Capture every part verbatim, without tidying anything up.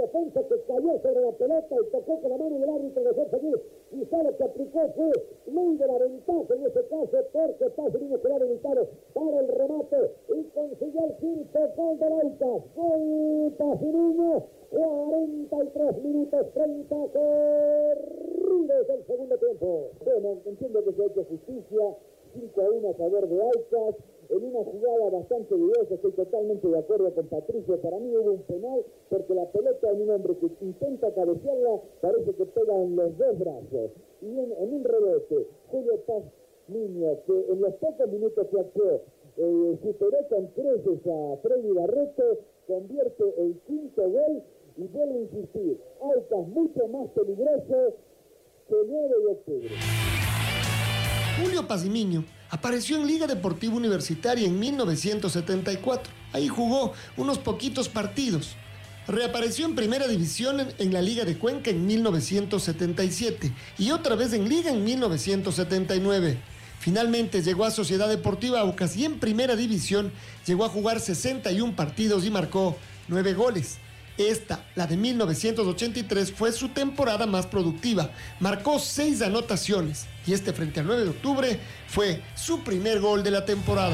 defensa que cayó sobre la pelota y tocó con la mano del árbitro de dejó seguir. Quizá lo que aplicó fue ley de la ventaja en ese caso, porque Pazimiño quedó habilitado para el remate y consiguió el quinto gol del Aucas. Gol Pazimiño, cuarenta y tres minutos treinta corridos del segundo tiempo. Bueno, entiendo que se ha hecho justicia, cinco a uno a favor de Aucas, en una jugada bastante dudosa. Estoy totalmente de acuerdo con Patricio. Para mí hubo un penal porque la pelota en un hombre que intenta cabecearla parece que pega en los dos brazos. Y en, en un rebote, Julio Paz Niño, que en los pocos minutos que actuó, eh, superó con creces a Freddy Barreto, convierte el quinto gol y vuelve a insistir. Aucas mucho más peligroso que el nueve de octubre. Julio Pazimiño apareció en Liga Deportiva Universitaria en mil novecientos setenta y cuatro. Ahí jugó unos poquitos partidos. Reapareció en Primera División en, en la Liga de Cuenca en mil novecientos setenta y siete y otra vez en Liga en mil novecientos setenta y nueve. Finalmente llegó a Sociedad Deportiva Aucas y en Primera División llegó a jugar sesenta y uno partidos y marcó nueve goles. Esta, la de mil novecientos ochenta y tres, fue su temporada más productiva. Marcó seis anotaciones y este frente al nueve de octubre fue su primer gol de la temporada.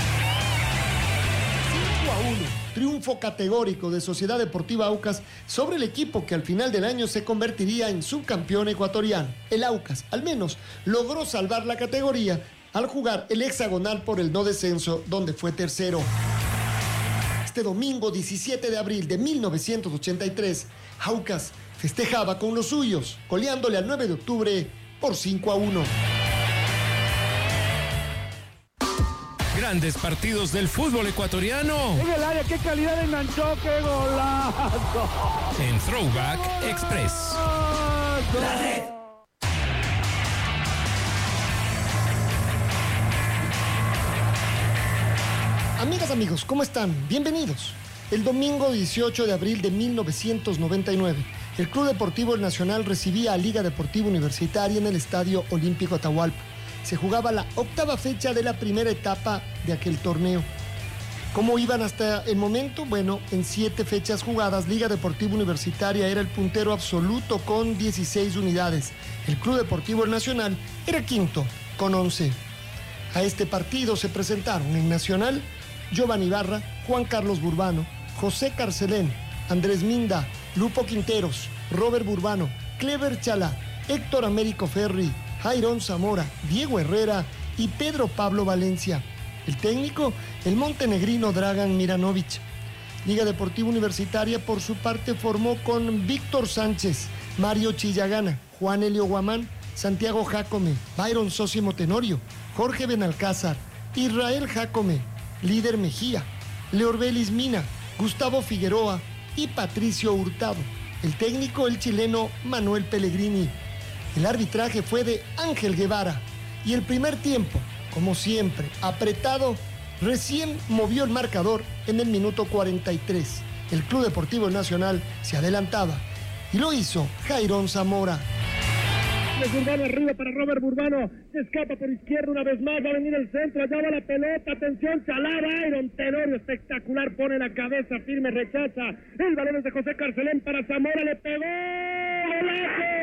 cinco a uno, triunfo categórico de Sociedad Deportiva Aucas sobre el equipo que al final del año se convertiría en subcampeón ecuatoriano. El Aucas, al menos, logró salvar la categoría al jugar el hexagonal por el no descenso, donde fue tercero. Este domingo diecisiete de abril de mil novecientos ochenta y tres, Aucas festejaba con los suyos, goleándole al nueve de octubre por cinco a uno. Grandes partidos del fútbol ecuatoriano. En el área, qué calidad de enganchó, qué golazo. En Throwback Express. La red. Amigas, amigos, ¿cómo están? Bienvenidos. El domingo dieciocho de abril de mil novecientos noventa y nueve, el Club Deportivo El Nacional recibía a Liga Deportiva Universitaria en el Estadio Olímpico Atahualpa. Se jugaba la octava fecha de la primera etapa de aquel torneo. ¿Cómo iban hasta el momento? Bueno, en siete fechas jugadas, Liga Deportiva Universitaria era el puntero absoluto con dieciséis unidades. El Club Deportivo El Nacional era quinto con once. A este partido se presentaron en Nacional Giovanni Barra, Juan Carlos Burbano, José Carcelén, Andrés Minda, Lupo Quinteros, Robert Burbano, Clever Chalá, Héctor Américo Ferri, Jairón Zamora, Diego Herrera y Pedro Pablo Valencia. El técnico, el montenegrino Dragan Miranovic. Liga Deportiva Universitaria, por su parte, formó con Víctor Sánchez, Mario Chillagana, Juan Helio Guamán, Santiago Jácome, Byron Sosimo Tenorio, Jorge Benalcázar, Israel Jácome, Líder Mejía, Leorbelis Mina, Gustavo Figueroa y Patricio Hurtado. El técnico, el chileno Manuel Pellegrini. El arbitraje fue de Ángel Guevara. Y el primer tiempo, como siempre, apretado, recién movió el marcador en el minuto cuarenta y tres. El Club Deportivo Nacional se adelantaba y lo hizo Jairón Zamora. Burbano arriba para Robert Burbano, se escapa por izquierda una vez más, va a venir el centro, allá va la pelota, atención, Chalá, Byron Tenorio, espectacular, pone la cabeza firme, rechaza, el balón es de José Carcelén para Zamora, le pegó, ¡golazo!